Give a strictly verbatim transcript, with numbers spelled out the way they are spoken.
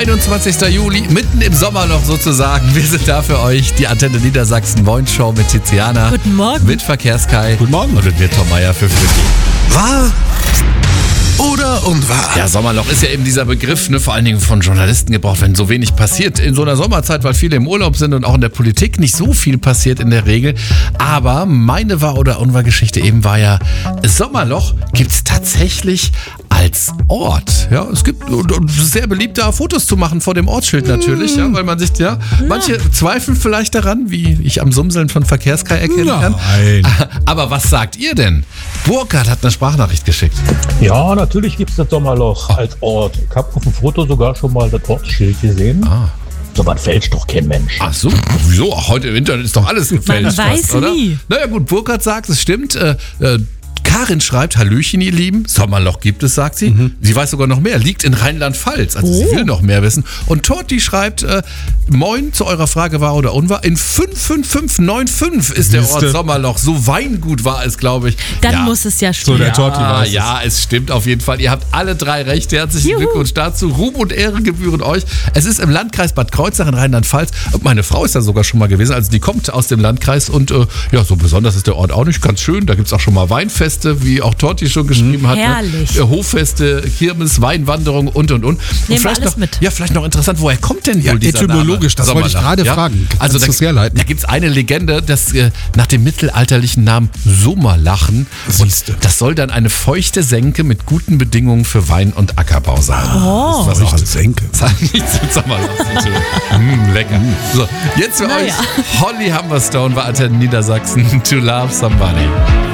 einundzwanzigster Juli, mitten im Sommerloch sozusagen. Wir sind da für euch, die Antenne Niedersachsen Moin Show mit Tiziana. Guten Morgen. Mit Verkehrskai. Guten Morgen. Und mit mir Tom Meier für Flügge. Wahr oder unwahr? Ja, Sommerloch ist ja eben dieser Begriff, ne, vor allen Dingen von Journalisten gebraucht, wenn so wenig passiert in so einer Sommerzeit, weil viele im Urlaub sind und auch in der Politik nicht so viel passiert in der Regel. Aber meine Wahr- oder Unwahr-Geschichte eben war ja, Sommerloch gibt es tatsächlich als Ort. Ja, es gibt sehr beliebt, da Fotos zu machen vor dem Ortsschild natürlich, ja, weil man sich, ja, manche zweifeln vielleicht daran, wie ich am Sumseln von Verkehrskai erkennen kann. Nein. Aber was sagt ihr denn? Burkhard hat eine Sprachnachricht geschickt. Ja, natürlich gibt es das Sommerloch als Ort. Ich habe auf dem Foto sogar schon mal das Ortsschild gesehen. Ah. So was fälscht doch kein Mensch. Ach so, wieso? Ach, heute im Internet ist doch alles gefälscht. Man weiß fast, oder? nie. Naja gut, Burkhard sagt, es stimmt. Äh, äh, Karin schreibt, Hallöchen, ihr Lieben. Sommerloch gibt es, sagt sie. Mhm. Sie weiß sogar noch mehr. Liegt in Rheinland-Pfalz. Also Oh. sie will noch mehr wissen. Und Torti schreibt, äh, moin, zu eurer Frage wahr oder unwahr. In fünf fünf fünf neun fünf ist der Siehste. Ort Sommerloch. So Weingut war es, glaube ich. Dann ja. muss es ja So, stimmen. der Torti Ja, weiß es. ja, es stimmt auf jeden Fall. Ihr habt alle drei recht. Herzlichen Juhu. Glückwunsch dazu. Ruhm und Ehre gebühren euch. Es ist im Landkreis Bad Kreuznach in Rheinland-Pfalz. Meine Frau ist da sogar schon mal gewesen. Also die kommt aus dem Landkreis und äh, ja, so besonders ist der Ort auch nicht. Ganz schön. Da gibt es auch schon mal Weinfeste, wie auch Torti schon geschrieben hat. Herrlich. Ne? Hoffeste, Kirmes, Weinwanderung und und und. Und wir vielleicht alles noch, mit. Ja, vielleicht noch interessant, woher kommt denn Ja, wohl dieser etymologisch, Name? das wollte ich Sommerloch, gerade fragen. Kannst Also du da, das herleiten? da gibt es eine Legende, dass äh, nach dem mittelalterlichen Namen Sommerlachen. Und Siehste. das soll dann eine feuchte Senke mit guten Bedingungen für Wein- und Ackerbau sein. Oh. Das ist was ich das Senke. Das hat nichts mit Sommerloch zu tun. mm, lecker. So, jetzt für Naja. euch Holly Humberstone war Antenne Niedersachsen. To Love Somebody.